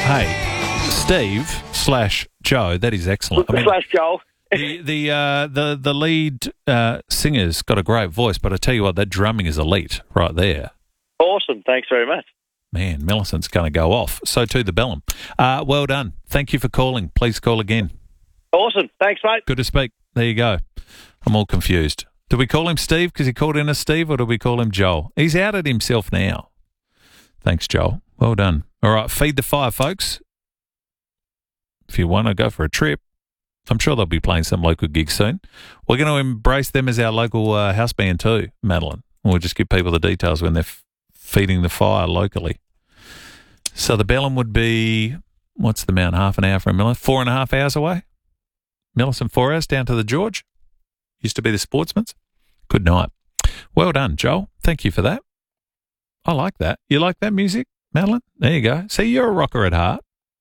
Hey, Steve/Joe, that is excellent. Slash Joel. The lead singer's got a great voice, but I tell you what, that drumming is elite right there. Awesome. Thanks very much. Man, Millicent's going to go off. So too the Bellum. Well done. Thank you for calling. Please call again. Awesome. Thanks, mate. Good to speak. There you go. I'm all confused. Do we call him Steve because he called in as Steve, or do we call him Joel? He's out at himself now. Thanks, Joel. Well done. All right, feed the fire, folks. If you want to go for a trip, I'm sure they'll be playing some local gigs soon. We're going to embrace them as our local house band too, Madeline. We'll just give people the details when they're feeding the fire locally. So the Bellum would be, what's the amount, half an hour from Millicent? 4.5 hours away? Millicent 4 hours down to the George? Used to be the Sportsman's. Good night. Well done, Joel. Thank you for that. I like that. You like that music, Madeline? There you go. See, you're a rocker at heart.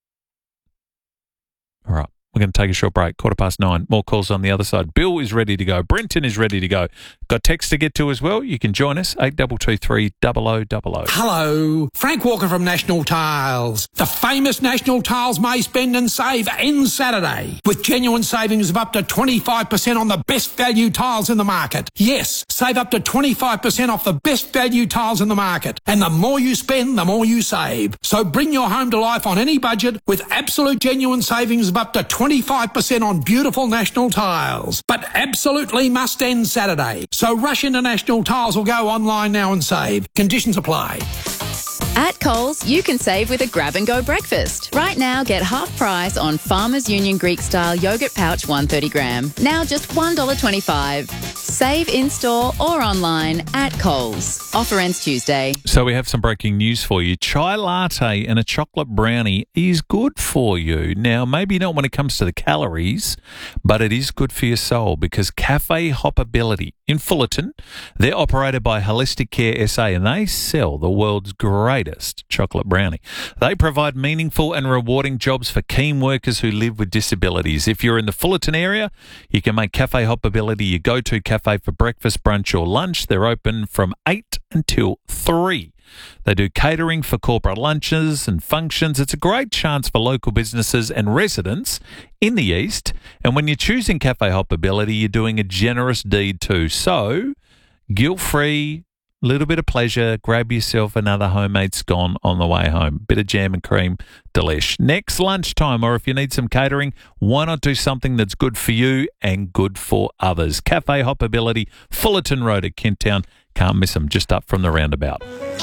All right. We're going to take a short break. 9:15. More calls on the other side. Bill is ready to go. Brenton is ready to go. Got text to get to as well. You can join us, 8223 0000. Hello, Frank Walker from National Tiles. The famous National Tiles May Spend and Save ends Saturday with genuine savings of up to 25% on the best value tiles in the market. Yes, save up to 25% off the best value tiles in the market. And the more you spend, the more you save. So bring your home to life on any budget with absolute genuine savings of up to 25% on beautiful National Tiles. But absolutely must end Saturday. So rush into National Tiles or go online now and save. Conditions apply. At Coles, you can save with a grab-and-go breakfast. Right now, get half price on Farmers Union Greek-style yogurt pouch 130 gram. Now just $1.25. Save in-store or online at Coles. Offer ends Tuesday. So we have some breaking news for you. Chai latte and a chocolate brownie is good for you. Now, maybe not when it comes to the calories, but it is good for your soul because Cafe Hoppability in Fullerton, they're operated by Holistic Care SA and they sell the world's greatest chocolate brownie. They provide meaningful and rewarding jobs for keen workers who live with disabilities. If you're in the Fullerton area, you can make Cafe Hoppability your go-to cafe for breakfast, brunch or lunch. They're open from 8 until 3. They do catering for corporate lunches and functions. It's a great chance for local businesses and residents in the East. And when you're choosing Cafe Hoppability, you're doing a generous deed too. So, guilt-free, little bit of pleasure, grab yourself another homemade scone on the way home. Bit of jam and cream, delish. Next lunchtime, or if you need some catering, why not do something that's good for you and good for others? Cafe Hoppability, Fullerton Road at Kent Town. Can't miss them, just up from the roundabout.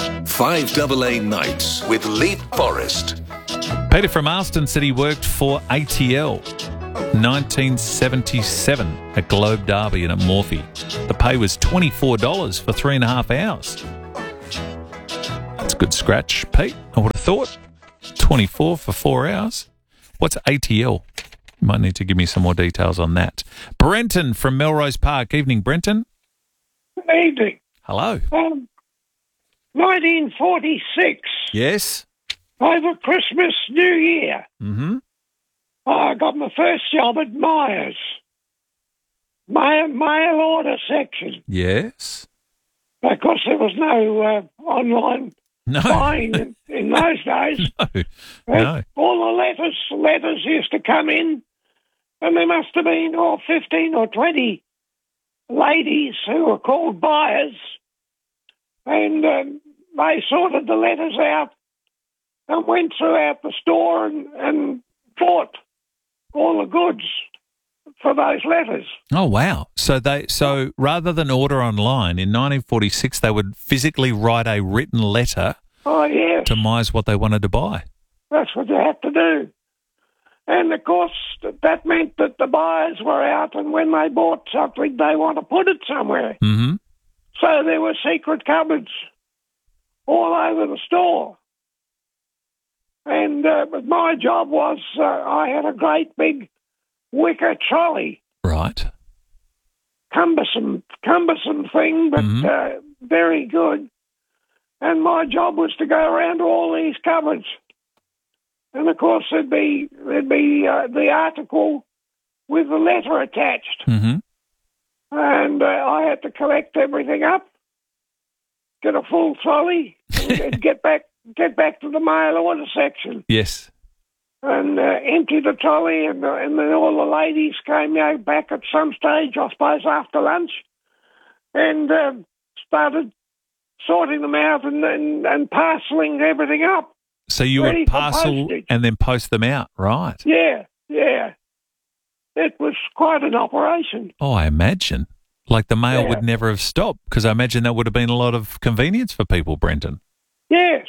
5AA Nights with Leap Forest. Peter from Alston said he worked for ATL 1977 at Globe Derby and at Morphy. The pay was $24 for 3.5 hours. That's a good scratch, Pete. I would have thought. 24 for 4 hours. What's ATL? You might need to give me some more details on that. Brenton from Melrose Park. Evening, Brenton. Good evening. Hello. 1946. Yes. Over Christmas, New Year. Mm-hmm. I got my first job at Myers. Mail order section. Yes. Because there was no online buying in those days. No. All the letters used to come in, and there must have been 15 or 20 ladies who were called buyers, and they sorted the letters out and went throughout the store and bought all the goods for those letters. Oh, wow. So rather than order online, in 1946 they would physically write a written letter to Myers what they wanted to buy. That's what you had to do. And, of course, that meant that the buyers were out, and when they bought something, they want to put it somewhere. Mm-hmm. So there were secret cupboards all over the store. And my job was I had a great big wicker trolley. Right. Cumbersome thing, but very good. And my job was to go around to all these cupboards. And, of course, there'd be the article with the letter attached. Mm-hmm. And I had to collect everything up, get a full trolley, and get back to the mail order section. Yes. and emptied the trolley, and then all the ladies came back at some stage, I suppose, after lunch, and started sorting them out and parceling everything up. So you ready would for parcel postage. and then post them out, right? Yeah. It was quite an operation. Oh, I imagine. Like the mail Yeah. would never have stopped, because I imagine that would have been a lot of convenience for people, Brenton. Yes.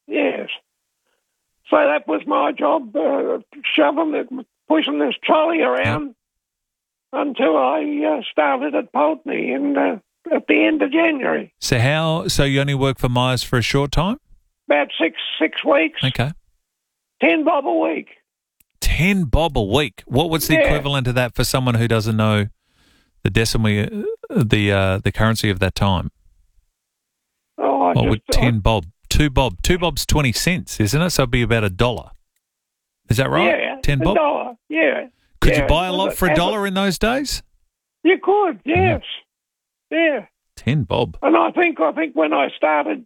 So that was my job, pushing this trolley around until I started at Pulteney at the end of January. So you only worked for Myers for a short time? About six weeks, Okay. 10 bob a week. 10 bob a week. What was the Yeah. equivalent of that for someone who doesn't know the decimal, the currency of that time? Oh, What would 10 bob? 2 bob. 2 bob's 20 cents, isn't it? So it'd be about $1. Is that right? Yeah, 10 bob? $1, yeah. Could Yeah. you buy a lot for $1 in those days? You could, yes. Yeah. 10 bob. And I think when I started,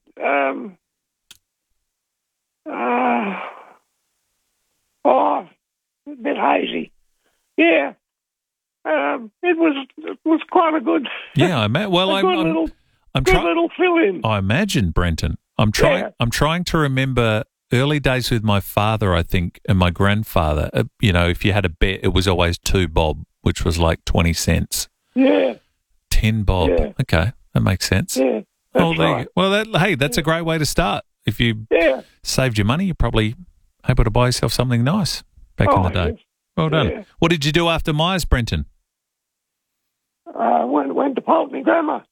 a bit hazy. Yeah. It was quite a good, Yeah, I'm little fill-in. I imagine, Brenton. I'm trying. Yeah. I'm trying to remember early days with my father, I think, and my grandfather. If you had a bet, it was always 2 bob, which was like 20 cents. Yeah. 10 bob. Yeah. Okay, that makes sense. Yeah. Well, That's there you right. go. Well, that's a great way to start. If you Yeah. saved your money, you're probably able to buy yourself something nice back in the day. Yes. Well done. Yeah. What did you do after Myers, Brenton? Went to Pulteney Grammar.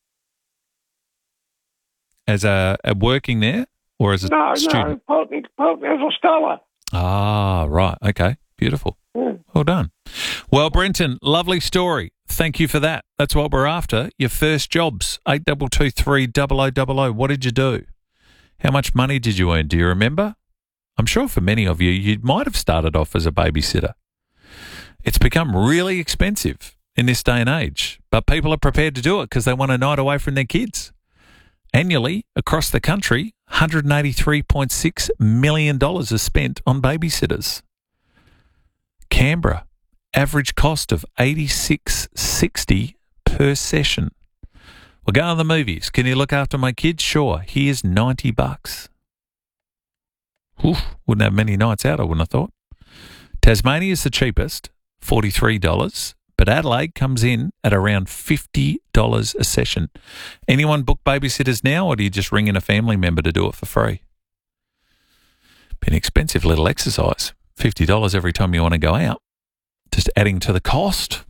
As working there or as a student? No, Pulteney as a scholar. Ah, right. Okay. Beautiful. Yeah. Well done. Well, Brenton, lovely story. Thank you for that. That's what we're after. Your first jobs, 8223 0000. What did you do? How much money did you earn? Do you remember? I'm sure for many of you might have started off as a babysitter. It's become really expensive in this day and age, but people are prepared to do it because they want a night away from their kids. Annually, across the country, $183.6 million is spent on babysitters. Canberra, average cost of $86.60 per session. We're going to the movies. Can you look after my kids? Sure. Here's $90. Oof, wouldn't have many nights out, I wouldn't have thought. Tasmania is the cheapest, $43. But Adelaide comes in at around $50 a session. Anyone book babysitters now, or do you just ring in a family member to do it for free? Be an expensive little exercise. $50 every time you want to go out. Just adding to the cost.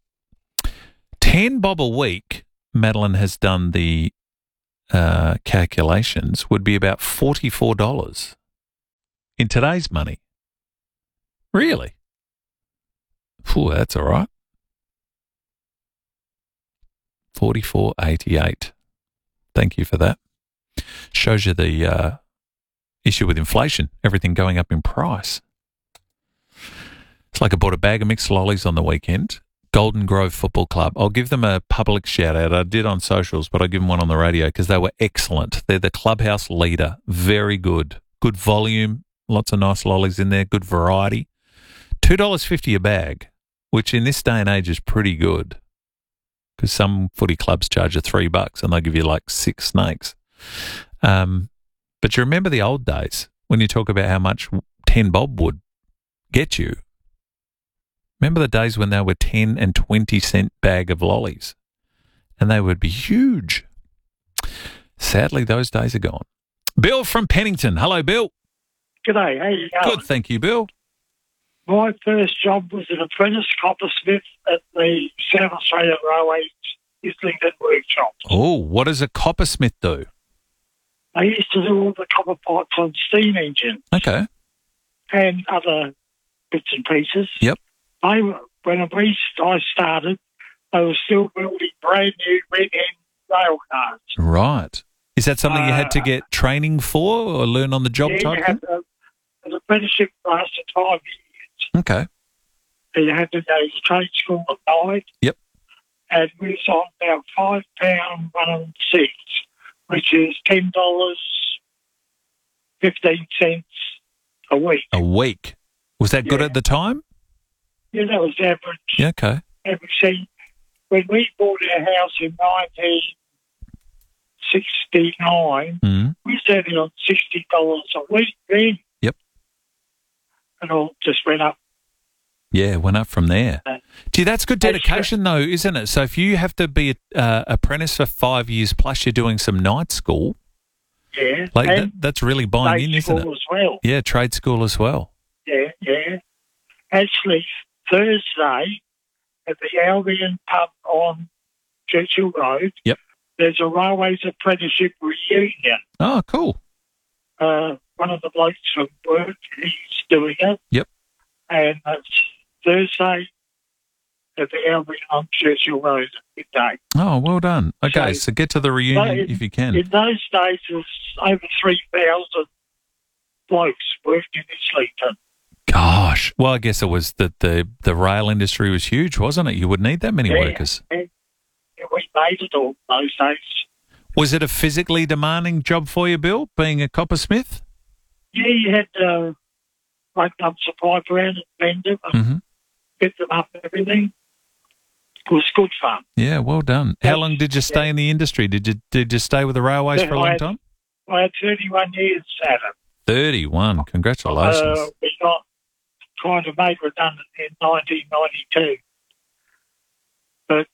10 bob a week, Madeline has done the calculations, would be about $44 in today's money. Really? Phew, that's all right. 44.88. Thank you for that. Shows you the issue with inflation, everything going up in price. It's like I bought a bag of mixed lollies on the weekend. Golden Grove Football Club. I'll give them a public shout out. I did on socials, but I give them one on the radio because they were excellent. They're the clubhouse leader. Very good. Good volume. Lots of nice lollies in there. Good variety. $2.50 a bag, which in this day and age is pretty good. Because some footy clubs charge you $3 and they give you like 6 snakes. But you remember the old days when you talk about how much 10 bob would get you. Remember the days when they were 10 and 20 cent bag of lollies and they would be huge. Sadly, those days are gone. Bill from Pennington. Hello, Bill. G'day, how you going? Good, thank you, Bill. My first job was an apprentice coppersmith at the South Australian Railway Islington workshop. Oh, what does a coppersmith do? I used to do all the copper pipes on steam engines Okay. and other bits and pieces. Yep. When I started, they were still building brand new red end rail cars. Right. Is that something you had to get training for or learn on the job Yeah, type you thing? had an apprenticeship lasted 5 years. Okay. And you had to go to trade school at night. Yep. And we was on about £5.1 which is $10.15 a week. A week, Was that good Yeah. at the time? Yeah, that was average. Yeah, okay. Average. See, when we bought our house in 1969, Mm. we set it on $60 a week then. Yep. And all just went up. Yeah, went up from there. Gee, that's good That's dedication, though, isn't it? So if you have to be an apprentice for 5 years plus you're doing some night school, Yeah. like and that's really buying day in, isn't school it? as well. Yeah, trade school as well. Yeah, yeah. Actually, Thursday at the Albion pub on Churchill Road, Yep. there's a Railways Apprenticeship reunion. Oh, cool. One of the blokes from work, he's doing it. Yep. And it's Thursday at the Albion on Churchill Road at midday. Oh, well done. Okay, So- so get to the reunion But if you can. In those days, there's over 3,000 blokes working in Islington. Gosh. Well, I guess it was that the rail industry was huge, wasn't it? You would need that many Yeah. workers. And we made it all those days. Was it a physically demanding job for you, Bill, being a coppersmith? Yeah, you had to break up supply ground and bend them and Mm-hmm. fit them up and everything. It was good fun. Yeah, well done. How Yes, long did you stay in the industry? Did you stay with the railways for a long time? I had 31 years at it. 31. Congratulations. We got kind of made redundant in 1992. But,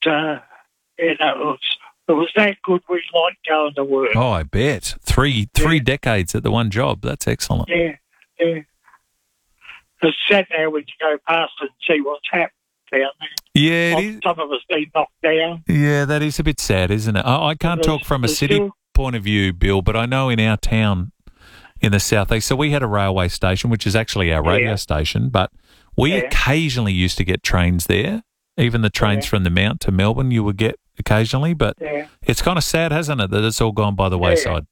it was that good we liked going to work. Oh, I bet. Three decades at the one job. That's excellent. Yeah, yeah. It's sad now when you go past and see what's happened down there. Yeah, it is. Some of us been knocked down. Yeah, that is a bit sad, isn't it? I can't talk from a There's city still- point of view, Bill, but I know in our town in the southeast, so we had a railway station, which is actually our radio Yeah. station, but we Yeah. occasionally used to get trains there. Even the trains Yeah. from the Mount to Melbourne, you would get occasionally, but Yeah. it's kind of sad, hasn't it, that it's all gone by the wayside.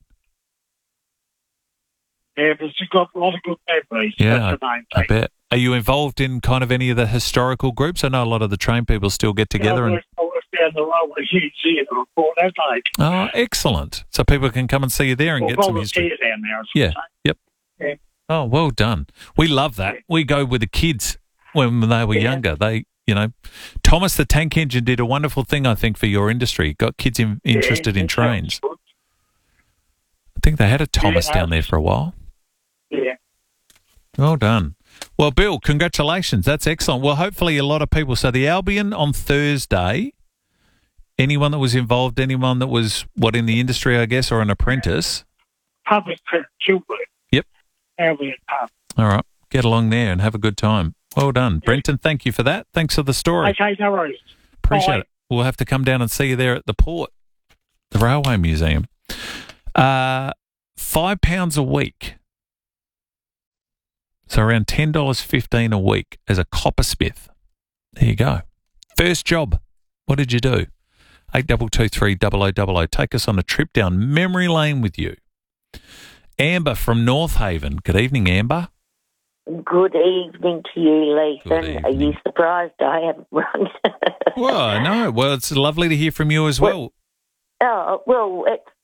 Yeah, but it's got a lot of good memories. Yeah, That's the main I thing. bet. Are you involved in kind of any of the historical groups? I know a lot of the train people still get together I and. worked down the Railway Museum in Port Adelaide. Oh, excellent! So people can come and see you there and Well, get some history. volunteer down there, I should Yeah. say. Yep. Yeah. Oh, well done. We love that. Yeah. We go with the kids when they were Yeah. younger. They, Thomas the Tank Engine did a wonderful thing, I think, for your industry. Got kids interested in that trains. sounds I think they had a Thomas Yeah, down there for a while. good. Yeah. Well done. Well, Bill, congratulations. That's excellent. Well, hopefully a lot of people. So the Albion on Thursday, anyone that was involved, anyone that was, in the industry, I guess, or an apprentice. Public children. Yep. Albion Pub. All right. Get along there and have a good time. Well done. Brenton, thank you for that. Thanks for the story. Okay, no worries. Appreciate Bye. it. We'll have to come down and see you there at the port, the Railway Museum. £5 a week. So around $10.15 a week as a coppersmith. There you go. First job. What did you do? 8223 Take us on a trip down memory lane with you. Amber from North Haven. Good evening, Amber. Good evening to you, Lethan. Good Are you evening. surprised I haven't rung? Well, no. Well, it's lovely to hear from you as well. Oh, well,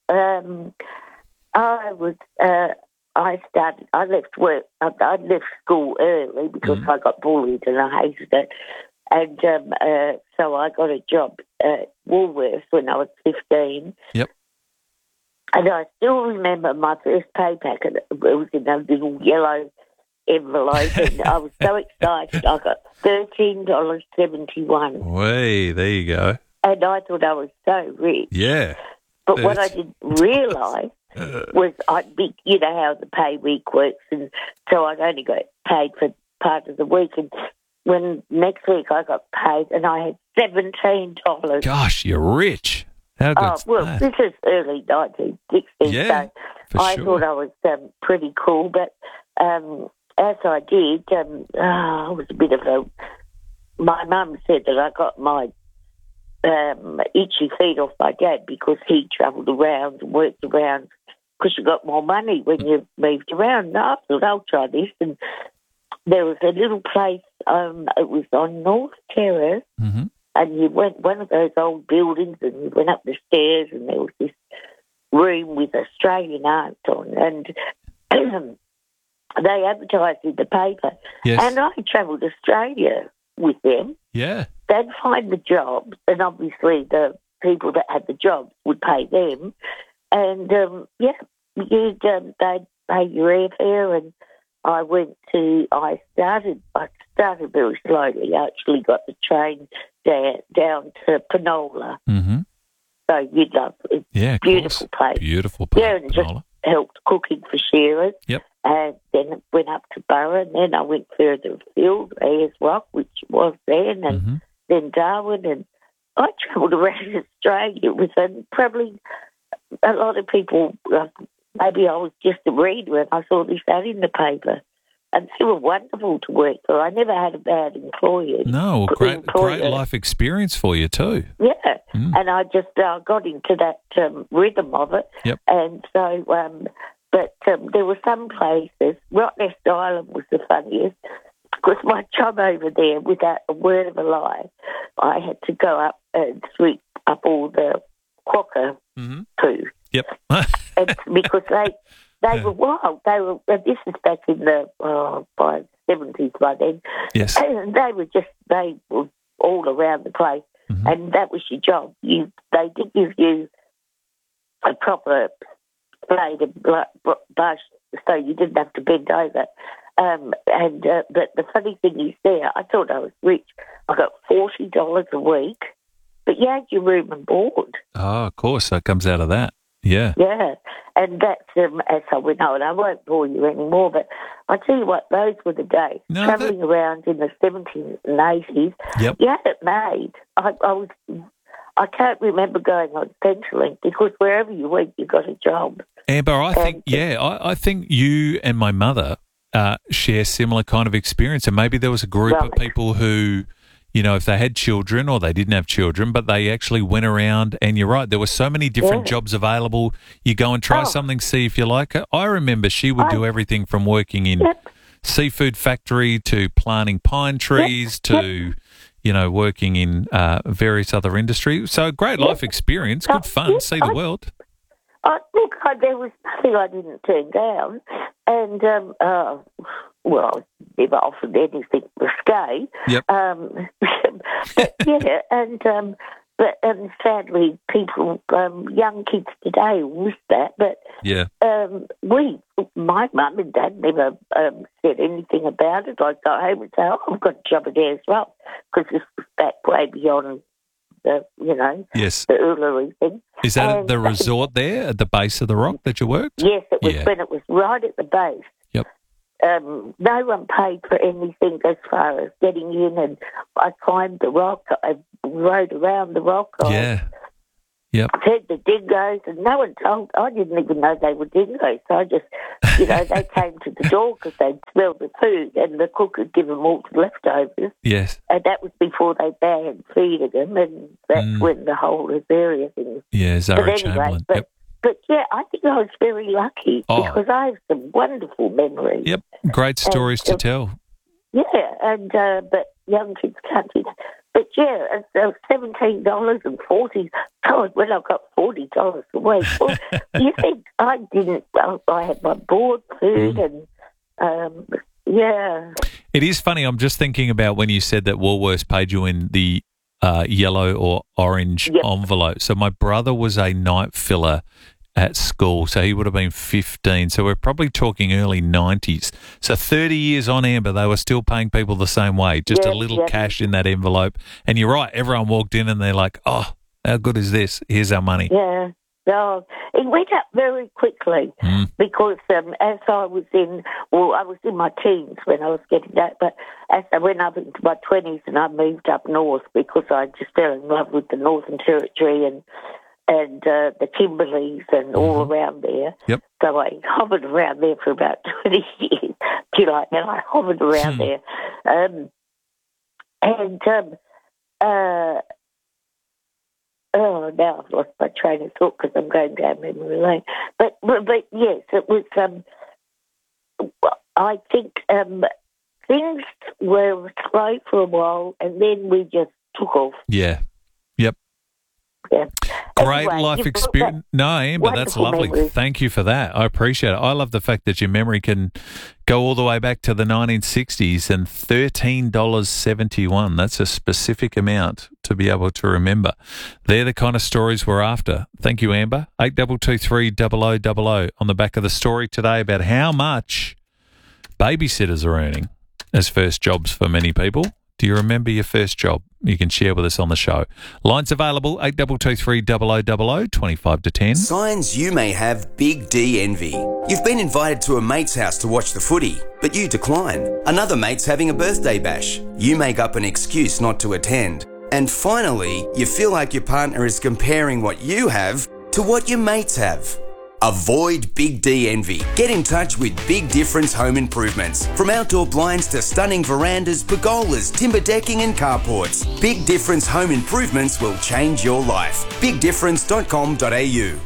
I left work. I left school early because I got bullied and I hated it. And so I got a job at Woolworths when I was 15. Yep. And I still remember my first pay packet. It was in a little yellow envelope, and I was so excited. I got $13.71, Way, there you go. and I thought I was so rich. Yeah. But what I That's- didn't realise was I'd be, you know how the pay week works, and so I'd only got paid for part of the week. And when next week I got paid, and I had $17. Gosh, you're rich. How Oh, good's well, that? this is early 1960s, Yeah, so for I sure. thought I was pretty cool. But as I did, it was a bit of a... My mum said that I got my itchy feet off my dad because he travelled around and worked around because you got more money when you moved around. And I thought, I'll try this. And there was a little place, it was on North Terrace, Mhm. and you went one of those old buildings and you went up the stairs and there was this room with Australian art on. And they advertised in the paper. Yes. And I travelled Australia with them. Yeah. They'd find the jobs, and obviously the people that had the jobs would pay them. And, they'd pay your airfare, and I started very slowly. I actually got the train down to Penola. Mm-hmm. So you'd love it. Yeah, of beautiful course. place. Beautiful place. Yeah, and just Penola. helped cooking for sharers. Yep. And then went up to Burra, and then I went further afield, Ayers Rock, which was then, and Mm-hmm. then Darwin, and I travelled around Australia with them. Probably a lot of people, maybe I was just a reader and I saw this ad in the paper. And they were wonderful to work for. I never had a bad employer. No, great life experience for you too. Yeah, and I just got into that rhythm of it. Yep. And so, but there were some places, Rottnest Island was the funniest, because my job over there, without a word of a lie, I had to go up and sweep up all the quokka poo. Yep. And because they were wild. This is back in the by 70s by then. Yes. And they were all around the place, and that was your job. They did give you a proper blade of brush, so you didn't have to bend over. But the funny thing is, I thought I was rich. I got $40 a week, but you had your room and board. Oh, of course, that comes out of that. Yeah. Yeah, and that's as I went on. I won't bore you anymore, but I tell you what, those were the days. No, Travelling around in the 70s and 80s, Yep. you had it made. I can't remember going on Centrelink because wherever you went, you got a job. Amber, I think you and my mother share similar kind of experience, and maybe there was a group of people who, you know, if they had children or they didn't have children, but they actually went around, and you're right, there were so many different jobs available. You go and try something, see if you like it. I remember she would do everything from working in seafood factory to planting pine trees to, you know, working in various other industries. So great life experience, good fun, see the world. Look, there was nothing I didn't turn down. And, well, I never offered anything risque. Yep. But sadly, people, young kids today miss that. But my mum and dad never said anything about it. I'd go home and say, I've got a job at Ayers Rock, because this was back way beyond the Uluru thing. Is that at the resort there at the base of the rock that you worked? Yes, it was when it was right at the base. Yep. No one paid for anything as far as getting in, and I climbed the rock. I rode around the rock. Yep. I heard the dingoes, and no one told. I didn't even know they were dingoes. So I just, they came to the door because they'd smelled the food, and the cook had given them all the leftovers. Yes. And that was before they banned feeding them, and that's when the whole Azaria thing. Yeah, Zara Chamberlain. But yeah, I think I was very lucky because I have some wonderful memories. Yep, great stories to tell. Yeah, and but young kids can't do that. But yeah, it's $17.40. God, when I got $40 a week, well, you think I didn't? I had my board, food, and It is funny. I'm just thinking about when you said that Woolworths paid you in the yellow or orange envelope. So my brother was a night filler at school, so he would have been 15. So we're probably talking early 90s. So 30 years on, Amber, they were still paying people the same way, just a little cash in that envelope. And you're right, everyone walked in and they're like, oh, how good is this? Here's our money. Yeah. No, it went up very quickly because as I was in my teens when I was getting that, but as I went up into my 20s and I moved up north because I just fell in love with the Northern Territory and the Kimberleys and all around there. Yep. So I hovered around there for about 20 years. I hovered around there. Now I've lost my train of thought because I'm going down memory lane. But yes, it was. I think things were slow for a while, and then we just took off. Yeah. Yep. Yeah. great Anyway, life you've got experience. that No, Amber, that's wonderful lovely. memory. Thank you for that. I appreciate it. I love the fact that your memory can go all the way back to the 1960s and $13.71. That's a specific amount to be able to remember. They're the kind of stories we're after. Thank you, Amber. 8223 0000 on the back of the story today about how much babysitters are earning as first jobs for many people. Do you remember your first job? You can share with us on the show. Lines available, 8223 0000, 25 to 10. Signs you may have big D envy. You've been invited to a mate's house to watch the footy, but you decline. Another mate's having a birthday bash. You make up an excuse not to attend. And finally, you feel like your partner is comparing what you have to what your mates have. Avoid Big D envy. Get in touch with Big Difference Home Improvements. From outdoor blinds to stunning verandas, pergolas, timber decking and carports, Big Difference Home Improvements will change your life. BigDifference.com.au.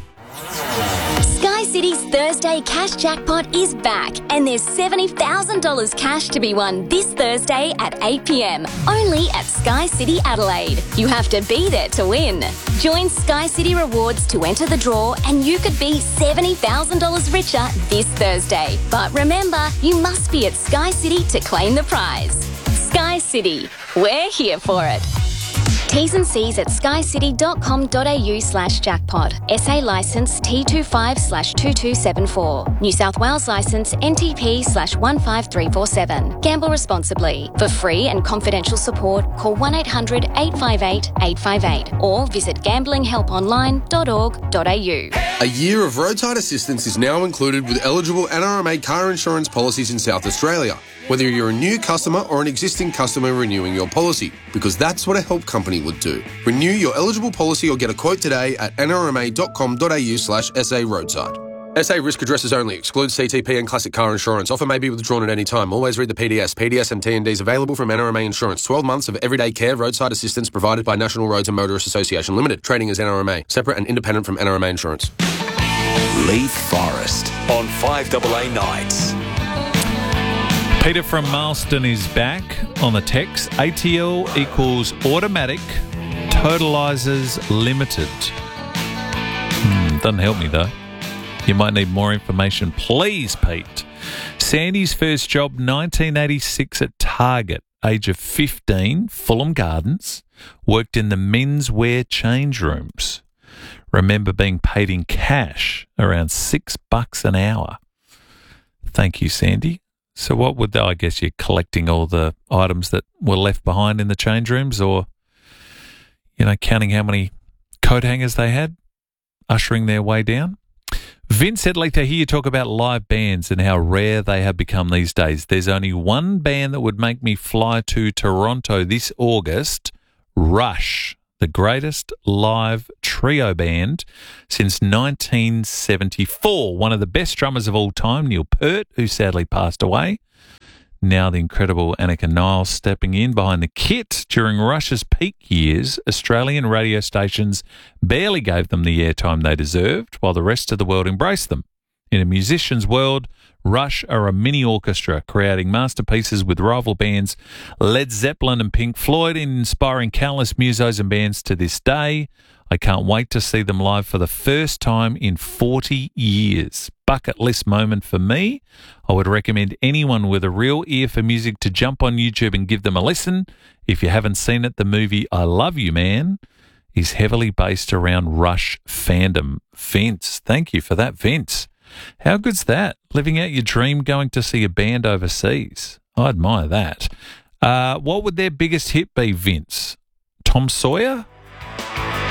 Sky City's Thursday cash jackpot is back, and there's $70,000 cash to be won this Thursday at 8 p.m. only at Sky City Adelaide. You have to be there to win. Join Sky City Rewards to enter the draw, and you could be $70,000 richer this Thursday. But remember, you must be at Sky City to claim the prize. Sky City, we're here for it. T's and C's at skycity.com.au/jackpot. SA licence T25/2274. New South Wales licence NTP/15347. Gamble responsibly. For free and confidential support, call 1-800-858-858 or visit gamblinghelponline.org.au. A year of roadside assistance is now included with eligible NRMA car insurance policies in South Australia, whether you're a new customer or an existing customer renewing your policy, because that's what a help company would do. Renew your eligible policy or get a quote today at nrma.com.au/SA roadside. SA risk addresses only. Excludes CTP and classic car insurance. Offer may be withdrawn at any time. Always read the PDS. PDS and T&Ds available from NRMA Insurance. 12 months of everyday care roadside assistance provided by National Roads and Motorists Association Limited. Trading as NRMA. Separate and independent from NRMA Insurance. Leith Forest on 5AA Nights. Peter from Marston is back on the text. ATL equals automatic totalisers limited. Doesn't help me though. You might need more information. Please, Pete. Sandy's first job, 1986 at Target. Age of 15, Fulham Gardens. Worked in the menswear change rooms. Remember being paid in cash, around $6 an hour. Thank you, Sandy. So what would I guess you're collecting all the items that were left behind in the change rooms, or, counting how many coat hangers they had, ushering their way down? Vince, I'd like to hear you talk about live bands and how rare they have become these days. There's only one band that would make me fly to Toronto this August, Rush, the greatest live trio band since 1974. One of the best drummers of all time, Neil Peart, who sadly passed away. Now the incredible Annika Niles stepping in behind the kit. During Rush's peak years, Australian radio stations barely gave them the airtime they deserved, while the rest of the world embraced them. In a musician's world, Rush are a mini orchestra, creating masterpieces with rival bands Led Zeppelin and Pink Floyd, inspiring countless musos and bands to this day. I can't wait to see them live for the first time in 40 years. Bucket list moment for me. I would recommend anyone with a real ear for music to jump on YouTube and give them a listen. If you haven't seen it, the movie I Love You Man is heavily based around Rush fandom. Vince, thank you for that, Vince. How good's that? Living out your dream, going to see a band overseas. I admire that. What would their biggest hit be, Vince? Tom Sawyer?